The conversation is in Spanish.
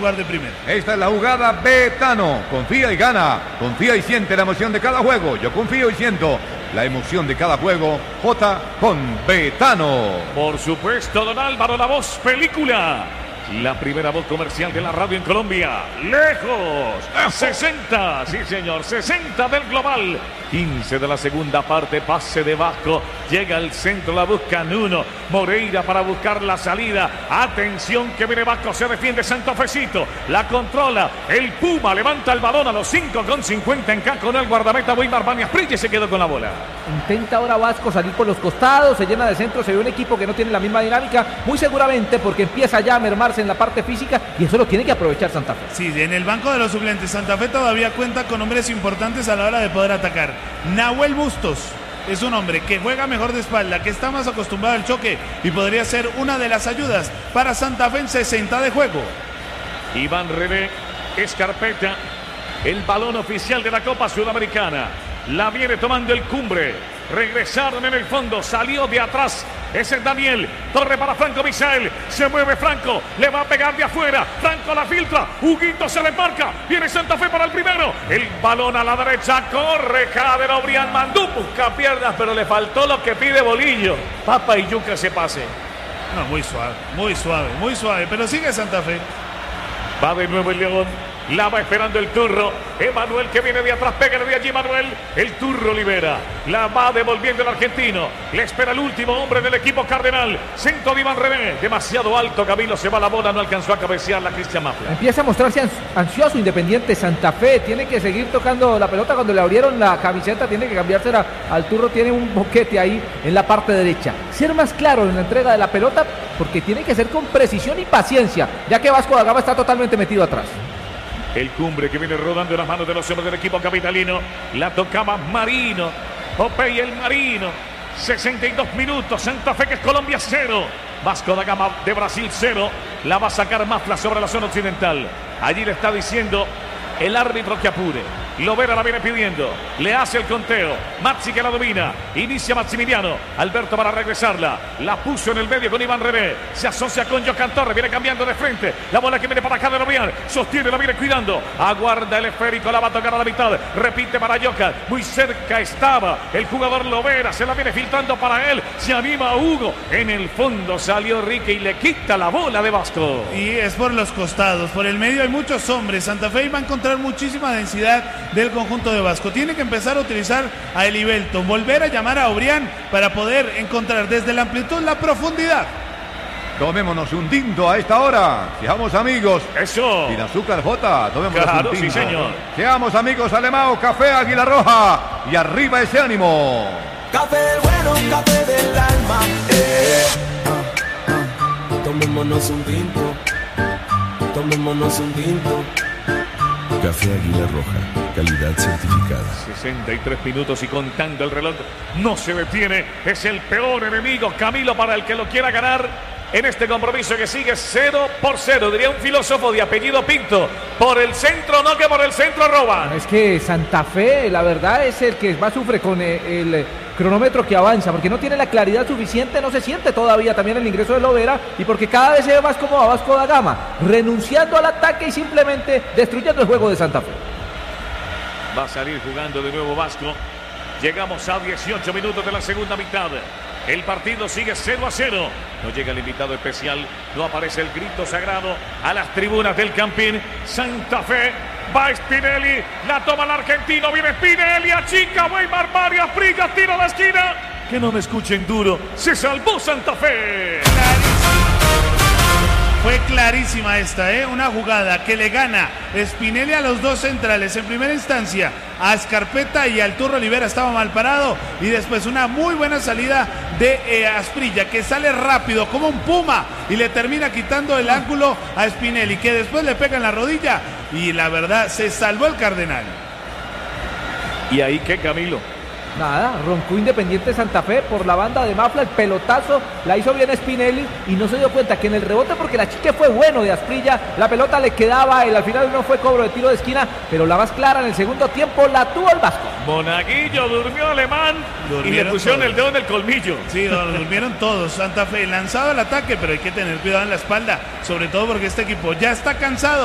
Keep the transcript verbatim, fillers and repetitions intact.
lugar de primera. Esta es la jugada Betano. Confía y gana. Confía y siente la emoción de cada juego. Yo confío y siento la emoción de cada juego. J con Betano. Por supuesto, don Álvaro, la voz película. La primera voz comercial de la radio en Colombia. Lejos. sesenta. Sí, señor. sesenta del global. quince de la segunda parte. Pase de Vasco. Llega al centro. La busca Nuno. Moreira para buscar la salida. Atención que viene Vasco. Se defiende Santafecito. La controla. El Puma levanta el balón a los cinco con cincuenta. Encajonó el guardameta Weimar Banias Prille. Se quedó con la bola. Intenta ahora Vasco salir por los costados. Se llena de centro. Se ve un equipo que no tiene la misma dinámica. Muy seguramente porque empieza ya a mermarse en la parte física y eso lo tiene que aprovechar Santa Fe. Sí, en el banco de los suplentes Santa Fe todavía cuenta con hombres importantes a la hora de poder atacar. Nahuel Bustos es un hombre que juega mejor de espalda, que está más acostumbrado al choque y podría ser una de las ayudas para Santa Fe en sesenta de juego. Iván René, Escarpeta, el balón oficial de la Copa Sudamericana. La viene tomando el Cumbre. Regresaron en el fondo, salió de atrás. Ese es Daniel. Torre para Franco Misael. Se mueve Franco. Le va a pegar de afuera. Franco la filtra. Huguito se le marca. Viene Santa Fe para el primero. El balón a la derecha. Corre Jader Obrián. Mandó busca piernas, pero le faltó lo que pide Bolillo. Papa y yuca se pase. No, muy suave, muy suave, muy suave. Pero sigue Santa Fe. Va de nuevo el León. La va esperando el Turro. Emanuel que viene de atrás. Pégale de allí, Emanuel. El Turro libera. La va devolviendo el argentino. Le espera el último hombre del equipo cardenal. Centro de Iván René. Demasiado alto. Camilo se va la bola. No alcanzó a cabecear la Cristian Mafla. Empieza a mostrarse ansioso Independiente Santa Fe. Tiene que seguir tocando la pelota. Cuando le abrieron la camiseta, tiene que cambiársela al Turro. Tiene un boquete ahí en la parte derecha. Ser más claro en la entrega de la pelota, porque tiene que ser con precisión y paciencia, ya que Vasco da Gama está totalmente metido atrás. El Cumbre que viene rodando en las manos de los hombres del equipo capitalino. La tocaba Marino. Popey el Marino. sesenta y dos minutos. Santa Fe que es Colombia cero. Vasco da Gama de Brasil cero. La va a sacar Mafla sobre la zona occidental. Allí le está diciendo el árbitro que apure. Lovera la viene pidiendo. Le hace el conteo. Maxi que la domina. Inicia Maximiliano. Alberto para regresarla. La puso en el medio con Iván René. Se asocia con Jocan Torres. Viene cambiando de frente. La bola que viene para acá de Lobian. Sostiene, la viene cuidando. Aguarda el esférico. La va a tocar a la mitad. Repite para Jocan. Muy cerca estaba el jugador Lovera. Se la viene filtrando para él. Se anima Hugo. En el fondo salió Rique y le quita la bola de Vasco. Y es por los costados. Por el medio hay muchos hombres. Santa Fe va a encontrar muchísima densidad del conjunto de Vasco. Tiene que empezar a utilizar a Elivelto, volver a llamar a Obrián para poder encontrar desde la amplitud la profundidad. Tomémonos un tinto a esta hora. Seamos amigos. Eso. Sin azúcar, Jota. Tomémonos claro, un tinto. Sí, señor. Seamos amigos, Alemão, Café Águila Roja. Y arriba ese ánimo. Café bueno, café del alma. Eh. Ah, ah. Tomémonos un tinto. Tomémonos un tinto. Café Águila Roja, calidad certificada. sesenta y tres minutos y contando el reloj. No se detiene. Es el peor enemigo, Camilo, para el que lo quiera ganar en este compromiso que sigue cero por cero. Diría un filósofo de apellido Pinto. Por el centro, no que por el centro roba. Es que Santa Fe, la verdad, es el que más sufre con el cronómetro que avanza, porque no tiene la claridad suficiente, no se siente todavía también el ingreso de Lovera, y porque cada vez se ve más como a Vasco da Gama, renunciando al ataque y simplemente destruyendo el juego de Santa Fe. Va a salir jugando de nuevo Vasco. Llegamos a dieciocho minutos de la segunda mitad. El partido sigue cero a cero. No llega el invitado especial. No aparece el grito sagrado a las tribunas del Campín. Santa Fe. Va Spinelli. La toma el argentino. Viene Spinelli. Achica. Weimar Banias Prille. Tiro de esquina. Que no me escuchen duro. Se salvó Santa Fe. Fue clarísima esta, ¿eh? Una jugada que le gana Spinelli a los dos centrales. En primera instancia a Escarpeta y al Turro Olivera estaba mal parado. Y después una muy buena salida de eh, Asprilla, que sale rápido como un puma y le termina quitando el ángulo a Spinelli, que después le pega en la rodilla. Y la verdad, se salvó el Cardenal. ¿Y ahí qué, Camilo? Nada, roncó Independiente Santa Fe por la banda de Mafla, el pelotazo la hizo bien Spinelli y no se dio cuenta que en el rebote, porque la chique fue bueno de Asprilla, la pelota le quedaba, el, al final no fue cobro de tiro de esquina, pero la más clara en el segundo tiempo la tuvo el Vasco. Monaguillo durmió Alemán durmieron y le pusieron todos el dedo en el colmillo. Sí, durmieron todos. Santa Fe lanzado al ataque, pero hay que tener cuidado en la espalda, sobre todo porque este equipo ya está cansado.